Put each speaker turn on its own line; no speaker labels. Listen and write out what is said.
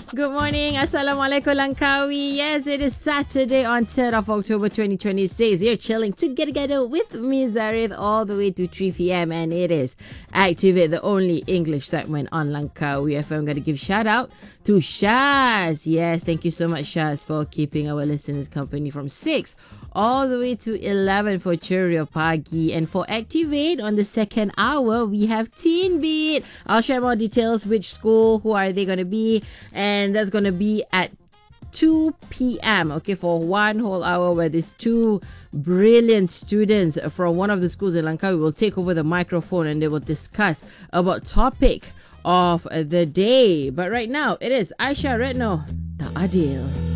Good morning. Assalamualaikum Langkawi. Yes, it is Saturday on 3rd of October 2026. You're chilling together with me, Zarith, all the way to 3 p.m. And it is Activate, the only English segment on Langkawi FM. I'm going to give shout out to Shaz. Yes, thank you so much, Shaz, for keeping our listeners company from 6 all the way to 11 for Cheerio Pagi. And for Activate on the second hour, we have Teen Beat. I'll share more details, which school, who are they going to be, and that's going to be at 2 p.m. okay, for one whole hour, where these two brilliant students from one of the schools in Langkawi will take over the microphone and they will discuss about topic of the day. But right now, it is Aisyah Retno, the Adil.